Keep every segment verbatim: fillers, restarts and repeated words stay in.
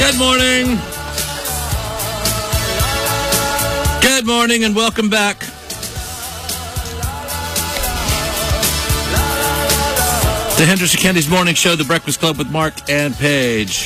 Good morning. Good morning and welcome back. The Henderson County's Morning Show, The Breakfast Club with Mark and Paige.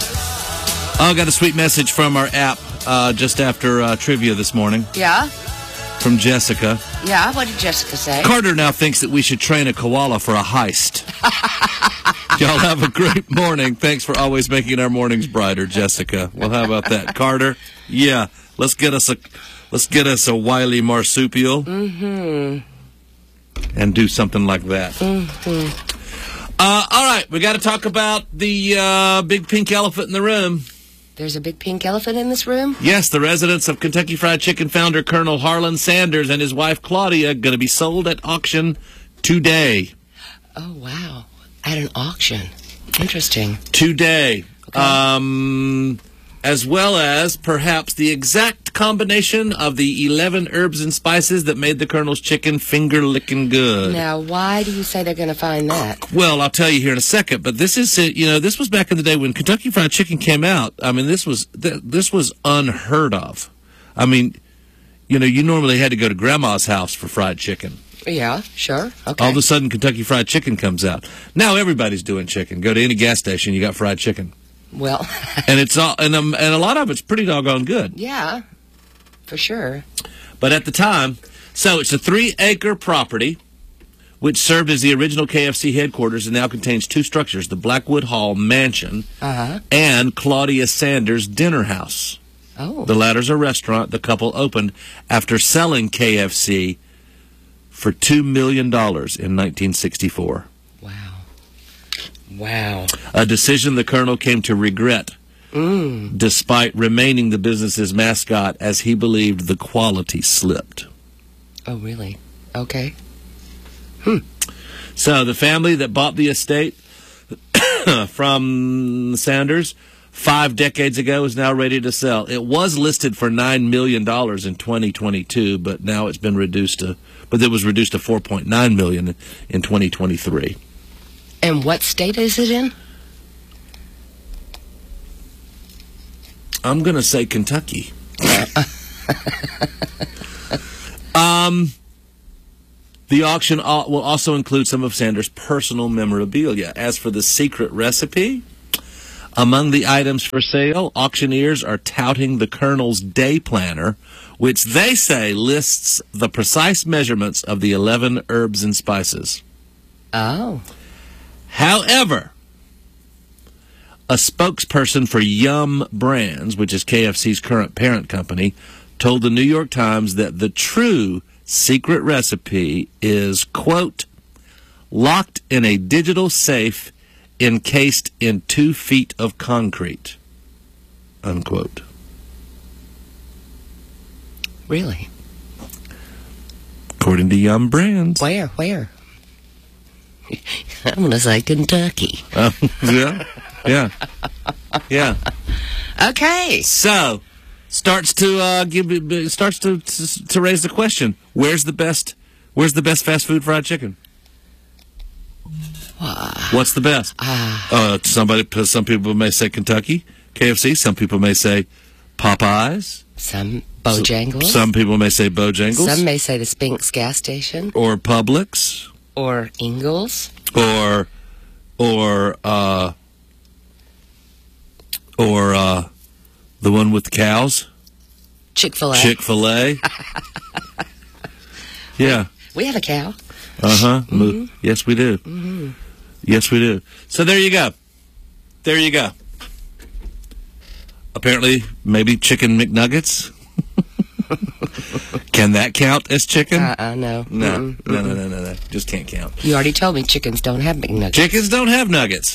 I got a sweet message from our app uh, just after uh, trivia this morning. Yeah? From Jessica. Yeah, what did Jessica say? Carter now thinks that we should train a koala for a heist. Y'all have a great morning. Thanks for always making our mornings brighter, Jessica. Well, how about that? Carter? Yeah, let's get us a let's get us a wily marsupial. Mm-hmm. And do something like that. Mm-hmm. Uh, all right, we got to talk about the uh, big pink elephant in the room. There's a big pink elephant in this room? Yes, the residence of Kentucky Fried Chicken founder Colonel Harlan Sanders and his wife Claudia going to be sold at auction today. Oh, wow. At an auction. Interesting. Today. Okay. Um, as well as perhaps the exact combination of the eleven herbs and spices that made the Colonel's chicken finger-licking good. Now, why do you say they're going to find that? Well, I'll tell you here in a second, but this is, you know, this was back in the day when Kentucky Fried Chicken came out. I mean, this was this was unheard of. I mean, you know, you normally had to go to Grandma's house for fried chicken. Yeah, sure. Okay. All of a sudden, Kentucky Fried Chicken comes out. Now everybody's doing chicken. Go to any gas station, you got fried chicken. Well, and it's all, and um, and a lot of it's pretty doggone good. Yeah, for sure. But at the time, so it's a three-acre property, which served as the original K F C headquarters and now contains two structures: the Blackwood Hall Mansion uh-huh. and Claudia Sanders Dinner House. Oh, the latter's a restaurant the couple opened after selling K F C for two million dollars in nineteen sixty-four. Wow. Wow. A decision the Colonel came to regret, mm. despite remaining the business's mascot, as he believed the quality slipped. Oh, really? Okay. Hmm. So the family that bought the estate from Sanders five decades ago is now ready to sell. It was listed for nine million dollars in twenty twenty-two, but now it's been reduced to, but it was reduced to four point nine million dollars in twenty twenty-three. And what state is it in? I'm going to say Kentucky. um, the auction will also include some of Sanders' personal memorabilia. As for the secret recipe, among the items for sale, auctioneers are touting the Colonel's day planner, which they say lists the precise measurements of the eleven herbs and spices. Oh. However, a spokesperson for Yum Brands, which is K F C's current parent company, told the New York Times that the true secret recipe is, quote, locked in a digital safe encased in two feet of concrete, unquote. Really? According to Yum Brands. Where? Where? I'm going to say Kentucky. Uh, yeah, yeah, yeah. Okay. So, starts to uh, give starts to, to to raise the question: Where's the best? Where's the best fast food fried chicken? Uh, What's the best? Uh, uh, somebody, some people may say Kentucky, K F C. Some people may say Popeyes. Some Bojangles. So, some people may say Bojangles. Some may say the Spinks gas station. Or Publix. Or Ingles. Or, or, uh, or, uh, the one with cows. Chick-fil-A. Chick-fil-A. Yeah. We have a cow. Uh-huh. Mm-hmm. Yes, we do. Mm-hmm. Yes, we do. So there you go. There you go. Apparently, maybe chicken McNuggets. Can that count as chicken? Uh-uh, no. No, mm-hmm. no, no, no, no, no. Just can't count. You already told me chickens don't have McNuggets. Chickens don't have nuggets.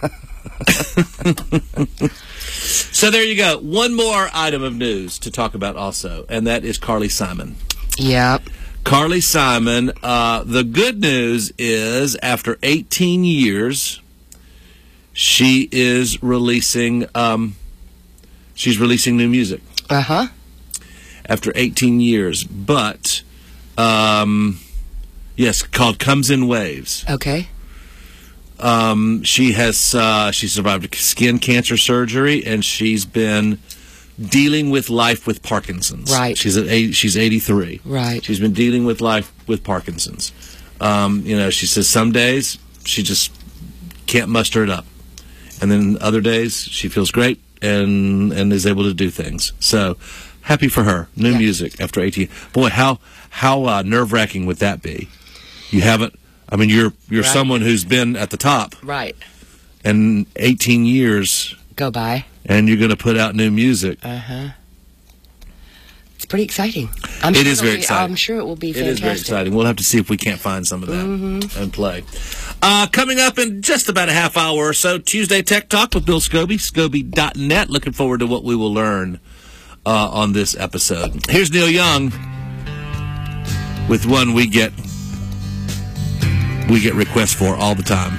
So there you go. One more item of news to talk about also, and that is Carly Simon. Yep. Carly Simon, uh, the good news is after eighteen years, she is releasing, um, she's releasing new music. Uh-huh. After eighteen years, but, um, yes, called Comes in Waves. Okay. Um, she has uh, she survived skin cancer surgery, and she's been dealing with life with Parkinson's. Right. She's at eight, she's eighty-three. Right. She's been dealing with life with Parkinson's. Um, you know, she says some days she just can't muster it up, and then other days she feels great and and is able to do things. So happy for her. New yeah. music after eighteen. Boy, how how uh, nerve wracking would that be? You haven't. I mean, you're you're right. someone who's been at the top, right? And eighteen years go by, and you're going to put out new music. Uh huh. It's pretty exciting. I'm it sure is very be, exciting. I'm sure it will be it fantastic. It is very exciting. We'll have to see if we can't find some of that mm-hmm. and play. Uh, coming up in just about a half hour or so, Tuesday Tech Talk with Bill Scobie, Scobie dot net. Looking forward to what we will learn uh, on this episode. Here's Neil Young with one we get we get requests for all the time.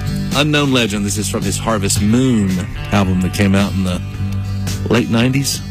Unknown Legend. This is from his Harvest Moon album that came out in the late nineties.